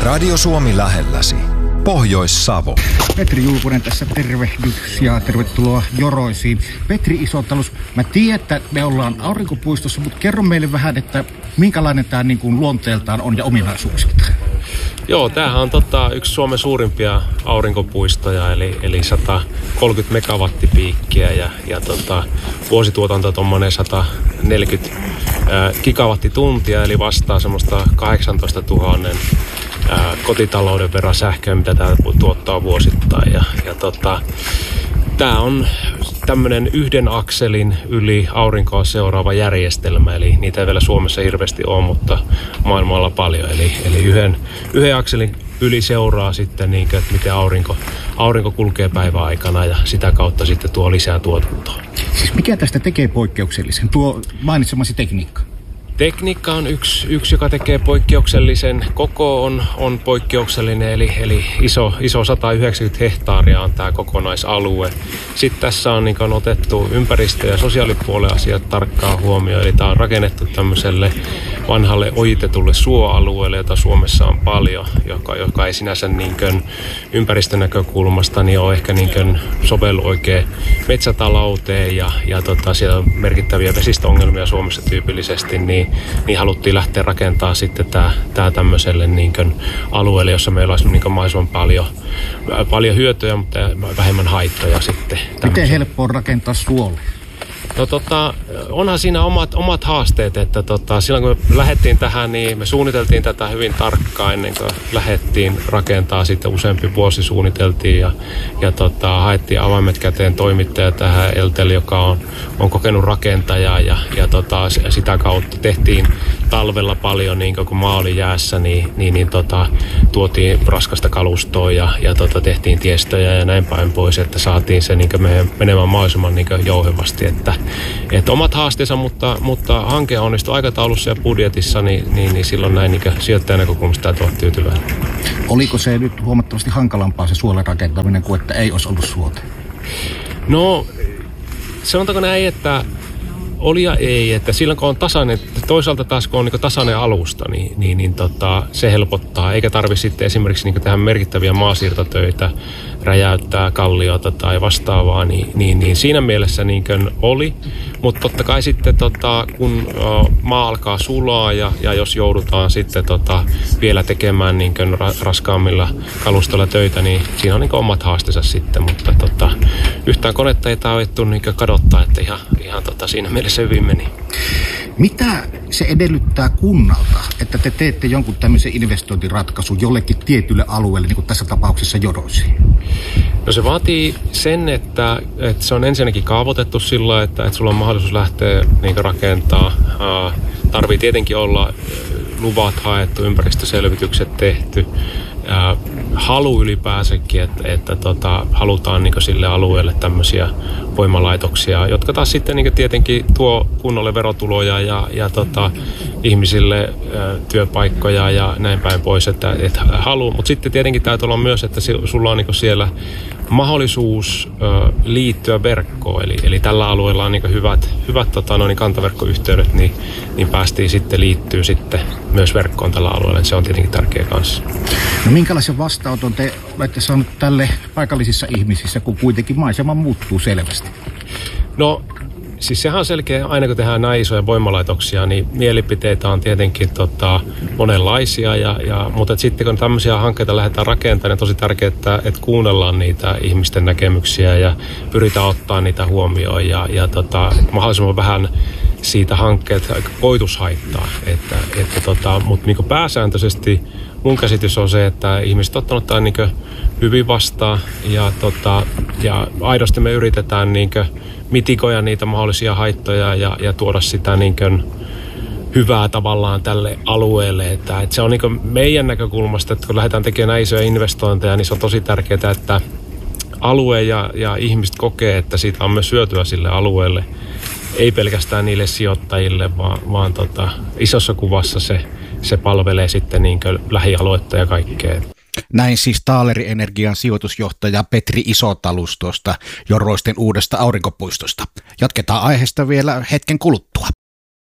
Radio Suomi lähelläsi. Pohjois-Savo. Petri Julkunen tässä, tervehdys ja tervetuloa Joroisiin. Petri Isotalus, mä tiedän, että me ollaan aurinkopuistossa, mutta kerro meille vähän, että minkälainen tämä niin kuin luonteeltaan on ja ominaisuuksilta. Joo, tämähän on yksi Suomen suurimpia aurinkopuistoja, eli 130 megawattipiikkiä ja vuosituotanto tuommoinen 140 gigawattituntia, eli vastaa semmoista 18 000 kotitalouden verran sähköä, mitä tämä tuottaa vuosittain. Tämä on tämmöinen yhden akselin yli aurinkoa seuraava järjestelmä, eli niitä ei vielä Suomessa hirveästi ole, mutta maailmalla paljon. Eli yhden akselin yli seuraa sitten, niin kuin, että miten aurinko kulkee päiväaikana ja sitä kautta sitten tuo lisää tuotantoa. Siis mikä tästä tekee poikkeuksellisen? Tuo mainitsemasi tekniikka. Tekniikka on yksi, joka tekee poikkeuksellisen. Koko on poikkeuksellinen, eli iso 190 hehtaaria on tämä kokonaisalue. Sitten tässä on otettu ympäristö- ja sosiaalipuolen asiat tarkkaan huomioon. Eli tämä on rakennettu tämmöiselle vanhalle ojitetulle suoalueelle, jota Suomessa on paljon, joka ei sinänsä ympäristönäkökulmasta niin ole ehkä sovellu oikein metsätalouteen ja siellä on merkittäviä vesistöongelmia Suomessa tyypillisesti, niin haluttiin lähteä rakentamaan sitten tämä tämmöiselle alueelle, jossa meillä olisi mahdollisimman paljon hyötyjä, mutta vähemmän haittoja sitten. Miten helppoa rakentaa suolle? No onhan siinä omat haasteet, että silloin kun me lähdettiin tähän, niin me suunniteltiin tätä hyvin tarkkaan ennen kuin lähdettiin rakentaa. Sitten useampi vuosi suunniteltiin ja haettiin avaimet käteen toimittaja tähän Eltel, joka on kokenut rakentajaa ja sitä kautta tehtiin talvella paljon, kun maa oli jäässä, niin tuotiin raskasta kalustoa ja tehtiin tiestöjä ja näin päin pois, että saatiin se menemään mahdollisimman jouhevasti, että omat haasteensa, mutta hanke onnistui aikataulussa ja budjetissa, niin silloin näin sijoittajan näkökulmasta tämä tyytyväinen. Oliko se nyt huomattavasti hankalampaa se suolen rakentaminen kuin että ei olisi ollut suota? No, sanotaanko näin, että oli ja ei, että silloin kun on tasainen, toisaalta taas kun on tasainen alusta, niin se helpottaa, eikä tarvitse sitten esimerkiksi tehdä merkittäviä maasiirtotöitä, räjäyttää kalliota tai vastaavaa, niin siinä mielessä oli, mutta totta kai sitten kun maa alkaa sulaa ja jos joudutaan sitten vielä tekemään raskaammilla kalustolla töitä, niin siinä on omat haasteensa sitten, mutta yhtään konetta ei taidettu kadottaa, että ihan siinä mielessä hyvin meni. Mitä se edellyttää kunnalta, että te teette jonkun tämmöisen investointiratkaisun jollekin tietylle alueelle, niin kuin tässä tapauksessa Joroisiin? No se vaatii sen, että se on ensinnäkin kaavoitettu sillä, että sulla on mahdollisuus lähteä rakentamaan. Tarvii tietenkin olla luvat haettu, ympäristöselvitykset tehty. Halu ylipäänsäkin, että halutaan sille alueelle tämmöisiä voimalaitoksia, jotka taas sitten tietenkin tuo kunnolle verotuloja ja ihmisille työpaikkoja ja näin päin pois, että halu. Mutta sitten tietenkin täytyy olla myös, että sulla on siellä mahdollisuus liittyä verkkoon. Eli tällä alueella on hyvät kantaverkkoyhteydet, niin päästiin sitten liittyä sitten myös verkkoon tällä alueella. Se on tietenkin tärkeä kanssa. No minkälaisen vastaanoton te olette saanut tälle paikallisissa ihmisissä, kun kuitenkin maisema muuttuu selvästi? No siis sehän on selkeä, aina kun tehdään näin isoja voimalaitoksia, niin mielipiteitä on tietenkin monenlaisia, mutta sitten kun tämmöisiä hankkeita lähdetään rakentamaan, niin on tosi tärkeää, että kuunnellaan niitä ihmisten näkemyksiä ja pyritään ottaa niitä huomioon ja mahdollisimman vähän siitä hankkeet koitushaittaa. Mutta pääsääntöisesti mun käsitys on se, että ihmiset on ottanut tämän hyvin vastaan ja aidosti me yritetään mitikoida niitä mahdollisia haittoja ja tuoda sitä hyvää tavallaan tälle alueelle. Että se on meidän näkökulmasta, että kun lähdetään tekemään näin isoja investointeja, niin se on tosi tärkeää, että alue ja ihmiset kokee, että siitä on myös hyötyä sille alueelle. Ei pelkästään niille sijoittajille, vaan isossa kuvassa se palvelee sitten lähialuetta ja kaikkea. Näin siis Taaleri Energian sijoitusjohtaja Petri Isotalus tuosta Joroisten uudesta aurinkopuistosta. Jatketaan aiheesta vielä hetken kuluttua.